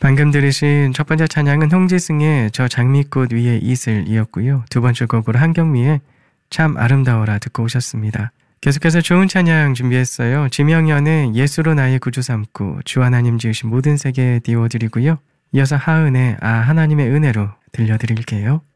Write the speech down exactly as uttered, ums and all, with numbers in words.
방금 들으신 첫 번째 찬양은 홍지승의 저 장미꽃 위에 이슬이었고요. 두 번째 곡으로 한경미의 참 아름다워라 듣고 오셨습니다. 계속해서 좋은 찬양 준비했어요. 지명연의 예수로 나의 구주 삼고 주 하나님 지으신 모든 세계 띄워드리고요. 이어서 하은의 아 하나님의 은혜로 들려드릴게요.